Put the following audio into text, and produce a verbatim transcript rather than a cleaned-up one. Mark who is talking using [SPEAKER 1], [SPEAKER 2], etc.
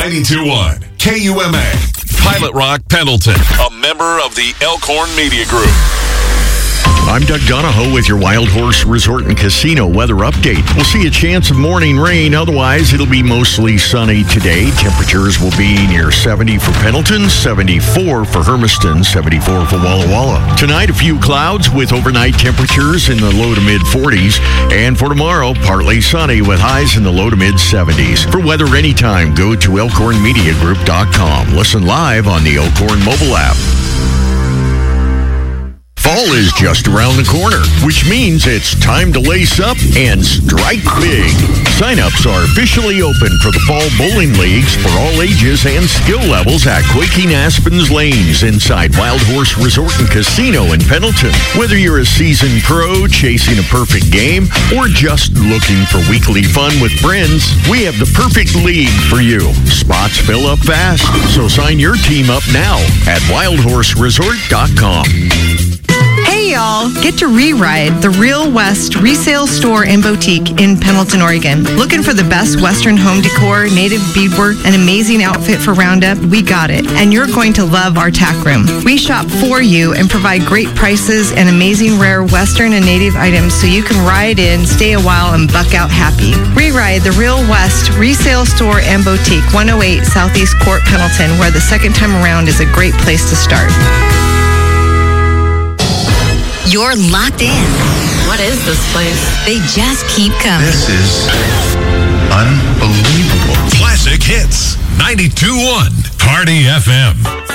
[SPEAKER 1] ninety-two point one K U M A. Pilot Rock Pendleton, a member of the Elkhorn Media Group.
[SPEAKER 2] I'm Doug Donahoe with your Wild Horse Resort and Casino weather update. We'll see a chance of morning rain. Otherwise, it'll be mostly sunny today. Temperatures will be near seventy for Pendleton, seventy-four for Hermiston, seventy-four for Walla Walla. Tonight, a few clouds with overnight temperatures in the low to mid forties. And for tomorrow, partly sunny with highs in the low to mid seventies. For weather anytime, go to elkhorn media group dot com. Listen live on the Elkhorn mobile app. Fall is just around the corner, which means it's time to lace up and strike big. Sign-ups are officially open for the Fall Bowling Leagues for all ages and skill levels at Quaking Aspen's Lanes inside Wild Horse Resort and Casino in Pendleton. Whether you're a seasoned pro chasing a perfect game or just looking for weekly fun with friends, we have the perfect league for you. Spots fill up fast, so sign your team up now at wild horse resort dot com.
[SPEAKER 3] Hey y'all, get to Re-Ride, the Real West resale store and boutique in Pendleton, Oregon. Looking for the best Western home decor, native beadwork, and amazing outfit for Roundup? We got it. And you're going to love our tack room. We shop for you and provide great prices and amazing rare Western and native items so you can ride in, stay a while, and buck out happy. Re-Ride, the Real West resale store and boutique, one oh eight Southeast Court, Pendleton, where the second time around is a great place to start.
[SPEAKER 4] You're locked in.
[SPEAKER 5] What is this place?
[SPEAKER 4] They just keep coming.
[SPEAKER 6] This is unbelievable.
[SPEAKER 1] Classic Hits, ninety-two point one Party F M.